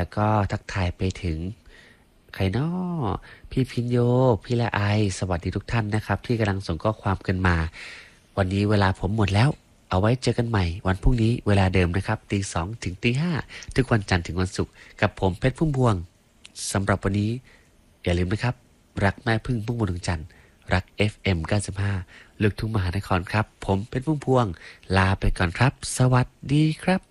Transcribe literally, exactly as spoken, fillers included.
แล้วก็ทักทายไปถึงใครนาะพี่พินโยพี่ละไอสวัสดีทุกท่านนะครับที่กำลังส่งข้อความกันมาวันนี้เวลาผมหมดแล้วเอาไว้เจอกันใหม่วันพรุ่งนี้เวลาเดิมนะครับตีสองถึงตีห้าทุกวันจันทร์ถึงวันศุกร์กับผมเพชรพุ่มพวงสำหรับวันนี้อย่าลืมนะครับรักแม่พึ่งพุ่มพวงดวงจันทร์รัก เอฟ เอ็ม เก้าสิบห้าลูกทุ่งมหานครครับผมเพชรพุ่มพวงลาไปก่อนครับสวัสดีครับ